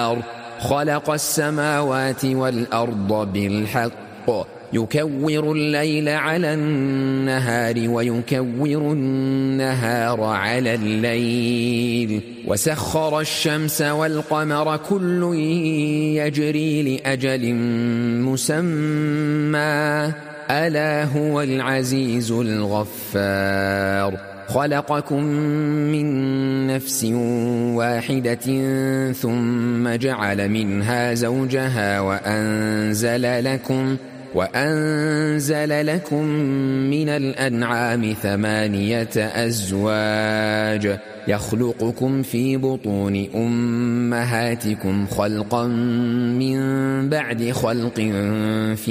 القهار خلق السماوات والأرض بالحق يكور الليل على النهار ويكور النهار على الليل وسخر الشمس والقمر كل يجري لأجل مسمى ألا هو العزيز الغفار خلقكم من نفس واحدة ثم جعل منها زوجها وأنزل لكم من الأنعام 8 أزواج يخلقكم في بطون أمهاتكم خلقا من بعد خلق في